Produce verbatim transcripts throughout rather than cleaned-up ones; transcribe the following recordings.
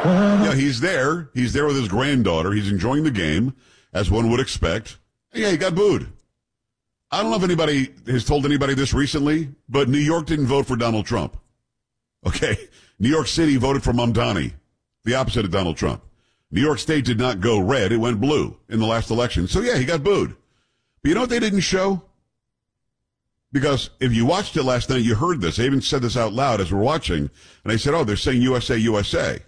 Yeah, he's there. He's there with his granddaughter. He's enjoying the game, as one would expect. Yeah, he got booed. I don't know if anybody has told anybody this recently, but New York didn't vote for Donald Trump. Okay? New York City voted for Mamdani, the opposite of Donald Trump. New York State did not go red. It went blue in the last election. So, yeah, he got booed. But you know what they didn't show? Because if you watched it last night, you heard this. They even said this out loud as we're watching. And they said, oh, they're saying U S A, U S A.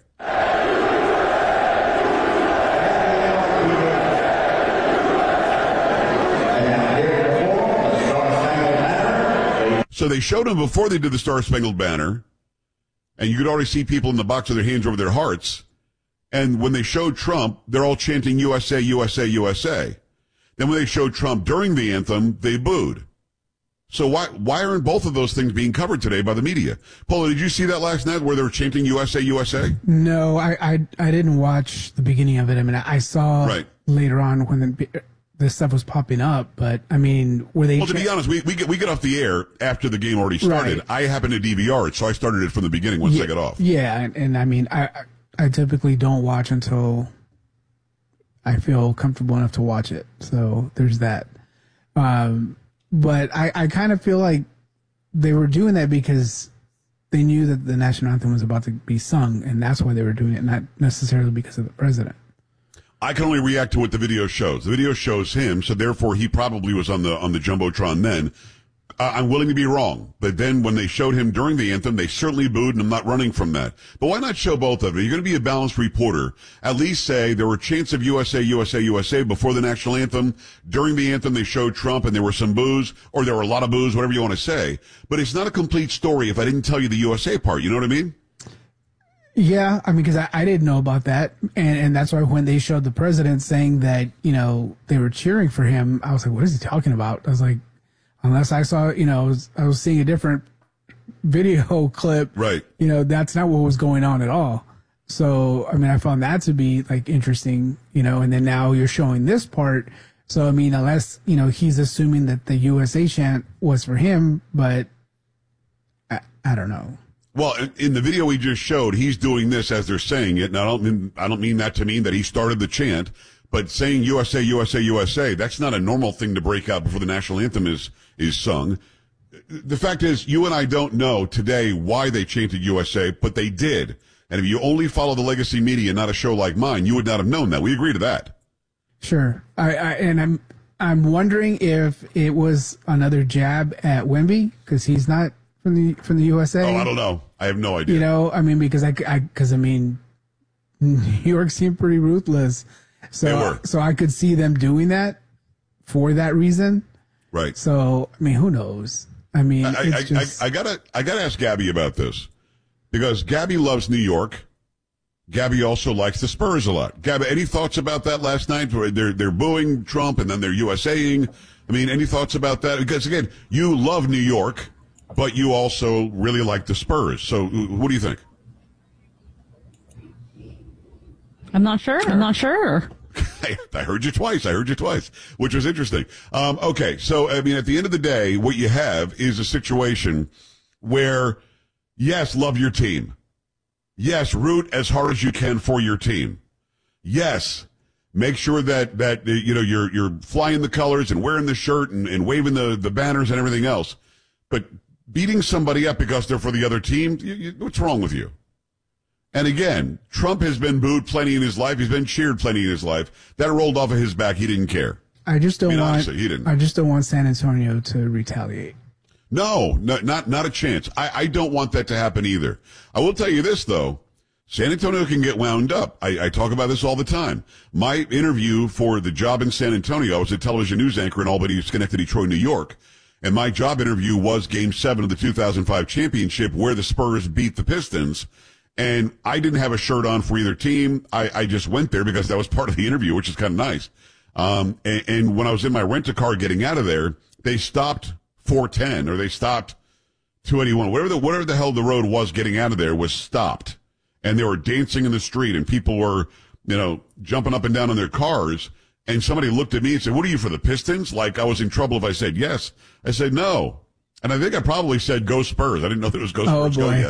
So they showed him before they did the Star Spangled Banner. And you could already see people in the box with their hands over their hearts. And when they showed Trump, they're all chanting U S A, U S A, U S A. Then when they showed Trump during the anthem, they booed. So why why aren't both of those things being covered today by the media? Paula, did you see that last night where they were chanting U S A, U S A? No, I I, I didn't watch the beginning of it. I mean, I saw right. later on when the, this stuff was popping up, but I mean, were they... Well, to be honest, we, we, get, we get off the air after the game already started. Right. I happened to D V R it, so I started it from the beginning once yeah, I got off. Yeah, and, and I mean, I I typically don't watch until I feel comfortable enough to watch it. So there's that. Um, but I, I kind of feel like they were doing that because they knew that the national anthem was about to be sung, and that's why they were doing it, not necessarily because of the president. I can only react to what the video shows. The video shows him, so therefore he probably was on the on the Jumbotron then. Uh, I'm willing to be wrong, but then when they showed him during the anthem, they certainly booed, and I'm not running from that. But why not show both of them? You're going to be a balanced reporter. At least say there were chants of U S A, U S A, U S A before the national anthem. During the anthem, they showed Trump, and there were some boos, or there were a lot of boos, whatever you want to say. But it's not a complete story if I didn't tell you the U S A part. You know what I mean? Yeah, I mean, because I, I didn't know about that, and and that's why when they showed the president saying that, you know, they were cheering for him, I was like, what is he talking about? I was like, unless I saw, you know, I was, I was seeing a different video clip, right? You know, that's not what was going on at all. So, I mean, I found that to be like interesting, you know, and then now you're showing this part. So, I mean, unless, you know, he's assuming that the U S A chant was for him, but I, I don't know. Well, in the video we just showed, he's doing this as they're saying it. And I don't mean, I don't mean that to mean that he started the chant, but saying U S A, U S A, U S A, that's not a normal thing to break out before the national anthem is, is sung. The fact is, you and I don't know today why they chanted U S A, but they did. And if you only follow the legacy media, not a show like mine, you would not have known that. We agree to that. Sure. I, I and I'm, I'm wondering if it was another jab at Wemby, because he's not from the from the U S A. Oh, I don't know. I have no idea. You know, I mean, because I, I, because I mean, New York seemed pretty ruthless, so so I could see them doing that for that reason. Right. So I mean, who knows? I mean, I, it's I, just... I, I gotta I gotta ask Gabby about this, because Gabby loves New York. Gabby also likes the Spurs a lot. Gabby, any thoughts about that last night? Where they're they're booing Trump and then they're USAing. I mean, any thoughts about that? Because again, you love New York, but you also really like the Spurs. So, what do you think? I'm not sure. I'm not sure. I heard you twice. I heard you twice, which was interesting. Um, okay, so, I mean, at the end of the day, what you have is a situation where, yes, love your team. Yes, root as hard as you can for your team. Yes, make sure that, that you know, you're you're flying the colors and wearing the shirt and, and waving the, the banners and everything else. But beating somebody up because they're for the other team, you, you, what's wrong with you? And again, Trump has been booed plenty in his life. He's been cheered plenty in his life. That rolled off of his back. He didn't care. I just don't I mean, want. honestly, he didn't. I just don't want San Antonio to retaliate. No, no not not a chance. I, I don't want that to happen either. I will tell you this though. San Antonio can get wound up. I, I talk about this all the time. My interview for the job in San Antonio, I was a television news anchor in Albany, Schenectady, Troy, New York. And my job interview was game seven of the two thousand five championship where the Spurs beat the Pistons. And I didn't have a shirt on for either team. I, I just went there because that was part of the interview, which is kind of nice. Um, and, and when I was in my rent-a-car getting out of there, they stopped four ten or they stopped two eighty-one. Whatever the, whatever the hell the road was getting out of there was stopped. And they were dancing in the street and people were, you know, jumping up and down in their cars. And somebody looked at me and said, what are you, for the Pistons? Like I was in trouble if I said yes. I said no. And I think I probably said go Spurs. I didn't know there was go Spurs. Oh, boy. Go yet.